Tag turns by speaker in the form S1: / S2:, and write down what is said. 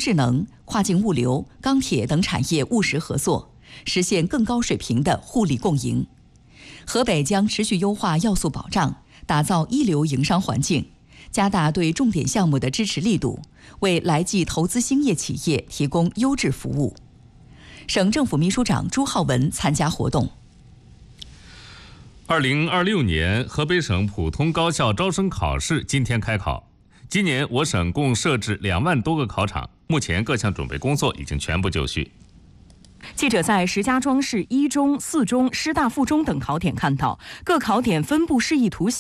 S1: 智能、跨境物流、钢铁等产业务实合作，实现更高水平的互利共赢。河北将持续优化要素保障，打造一流营商环境，加大对重点项目的支持力度，为来冀投资兴业企业提供优质服务。省政府秘书长朱浩文参加活动。
S2: 2026年河北省普通高校招生考试今天开考。今年我省共设置2万多个考场，目前各项准备工作已经全部就绪。
S3: 记者在石家庄市1中、4中、师大附中等考点看到，各考点分布示意图